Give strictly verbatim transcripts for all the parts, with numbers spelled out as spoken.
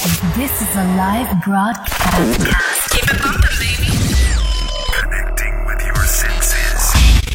This is a live broadcast. Keep it bumping, baby. Connecting with your senses.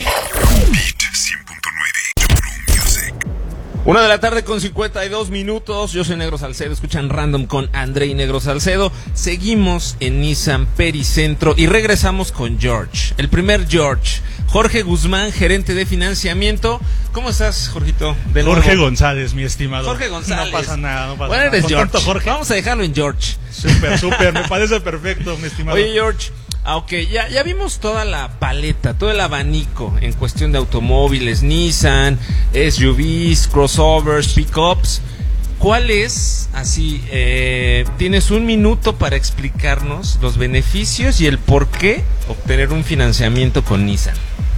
Beat cien punto nueve. True Music. Una de la tarde con cincuenta y dos minutos. Yo soy Negro Salcedo. Escuchan Random con André y Negro Salcedo. Seguimos en Nissan Pericentro y regresamos con George. El primer George. Jorge Guzmán, gerente de financiamiento. ¿Cómo estás, Jorgito? De Jorge González, mi estimado. Jorge González. No pasa nada, no pasa bueno, nada. eres Con George. tanto Jorge. Vamos a dejarlo en George. Súper, súper. Me parece perfecto, mi estimado. Oye, George. Aunque ya, ya vimos toda la paleta, todo el abanico en cuestión de automóviles, Nissan, S U Vs, crossovers, pickups. ¿Cuál es, así, eh, tienes un minuto para explicarnos los beneficios y el por qué obtener un financiamiento con Nissan?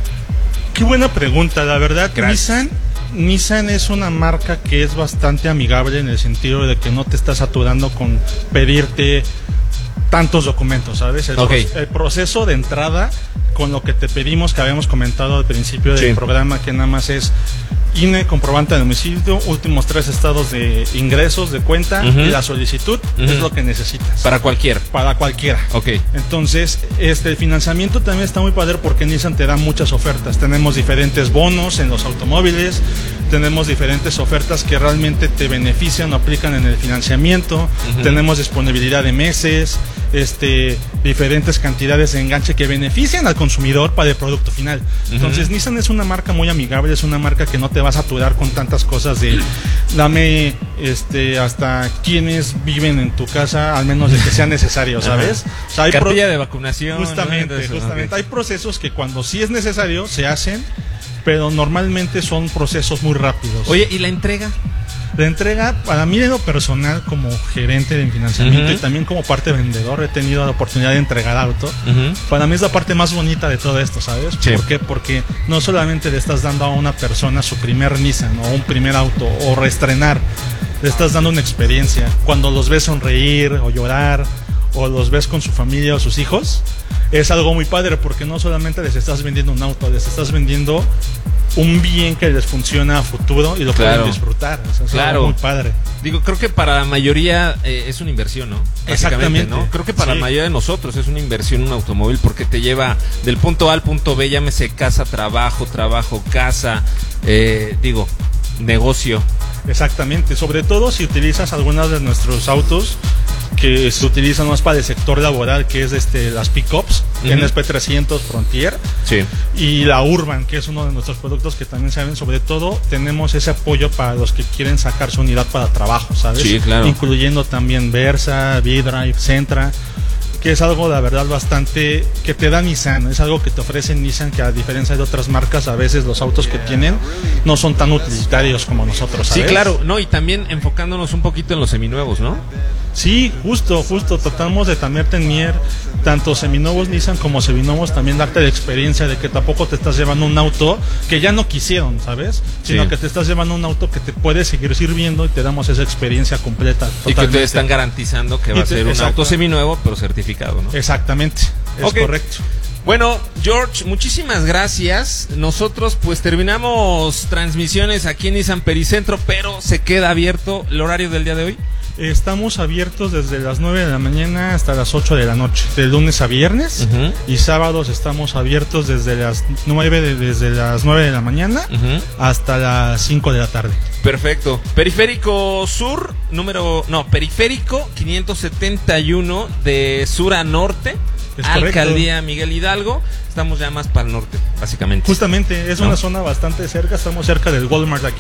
Qué buena pregunta, la verdad. Gracias. Nissan, Nissan es una marca que es bastante amigable en el sentido de que no te está saturando con pedirte tantos documentos, ¿sabes? El, okay. pro, el proceso de entrada con lo que te pedimos, que habíamos comentado al principio del sí. programa, que nada más es I N E, comprobante de domicilio, últimos tres estados de ingresos de cuenta, uh-huh. y la solicitud, uh-huh. es lo que necesitas. Para cualquiera. Para cualquiera. Ok. Entonces, este, el financiamiento también está muy padre porque Nissan te da muchas ofertas. Tenemos diferentes bonos en los automóviles, tenemos diferentes ofertas que realmente te benefician o aplican en el financiamiento, uh-huh. tenemos disponibilidad de meses, este, diferentes cantidades de enganche que benefician al consumidor para el producto final. Uh-huh. Entonces, Nissan es una marca muy amigable, es una marca que no te va a saturar con tantas cosas de dame este hasta quienes viven en tu casa, al menos de que sea necesario, ¿sabes? O sea, hay cartilla pro- de vacunación. Justamente, ¿no? justamente. Okay. Hay procesos que cuando sí es necesario se hacen, pero normalmente son procesos muy rápidos. Oye, ¿y la entrega? La entrega, para mí en lo personal, como gerente de financiamiento, uh-huh. y también como parte vendedor, he tenido la oportunidad de entregar auto. Uh-huh. Para mí es la parte más bonita de todo esto, ¿sabes? Sí. ¿Por qué? Porque no solamente le estás dando a una persona su primer Nissan o un primer auto o reestrenar, le estás dando una experiencia. Cuando los ves sonreír o llorar o los ves con su familia o sus hijos, es algo muy padre porque no solamente les estás vendiendo un auto, les estás vendiendo un bien que les funciona a futuro y lo claro. pueden disfrutar. O sea, es claro. algo muy padre. Digo, creo que para la mayoría eh, es una inversión, ¿no? Exactamente, ¿no? Creo que para sí. la mayoría de nosotros es una inversión un automóvil porque te lleva del punto A al punto B, llámese casa, trabajo, trabajo, casa, eh, digo, negocio. Exactamente, sobre todo si utilizas algunos de nuestros autos que se utilizan más para el sector laboral, que es este las pickups, uh-huh. N S P trescientos Frontier, sí. y la Urban, que es uno de nuestros productos que también saben. Sobre todo tenemos ese apoyo para los que quieren sacar su unidad para trabajo, ¿sabes? Sí, claro. Incluyendo también Versa, V-Drive, Sentra, que es algo, la verdad, bastante que te da Nissan, es algo que te ofrece Nissan, que a diferencia de otras marcas, a veces los autos que tienen no son tan utilitarios como nosotros, ¿sabes? Sí, claro, no, y también enfocándonos un poquito en los seminuevos, ¿no? Sí, justo, justo, tratamos de también tener tanto seminuevos Nissan como seminuevos, también darte la experiencia de que tampoco te estás llevando un auto que ya no quisieron, ¿sabes? Sino sí. que te estás llevando un auto que te puede seguir sirviendo y te damos esa experiencia completa. Totalmente. Y que te están garantizando que va a ser un auto seminuevo, pero certificado, ¿no? Exactamente, es okay. correcto. Bueno, George, muchísimas gracias. Nosotros pues terminamos transmisiones aquí en Nissan Pericentro, pero se queda abierto el horario del día de hoy. Estamos abiertos desde las nueve de la mañana hasta las ocho de la noche, de lunes a viernes, uh-huh. y sábados estamos abiertos desde las nueve de, desde las nueve de la mañana, uh-huh. hasta las cinco de la tarde. Perfecto. Periférico Sur, número, no, Periférico quinientos setenta y uno de sur a norte. Es Alcaldía correcto. Miguel Hidalgo. Estamos ya más para el norte, básicamente. Justamente, es ¿no? una zona bastante cerca. Estamos cerca del Walmart aquí